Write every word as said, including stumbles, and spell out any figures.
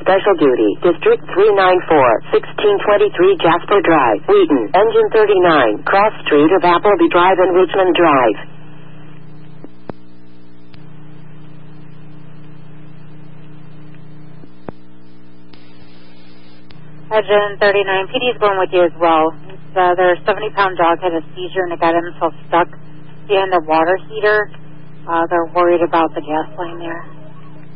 Special Duty, District three ninety-four, sixteen twenty-three Jasper Drive, Wheaton. Engine thirty-nine, Cross Street of Appleby Drive and Richmond Drive. Engine thirty-nine, P D is going with you as well. Uh, their seventy pound dog had a seizure and it got himself stuck behind the water heater. Uh, they're worried about the gas line there.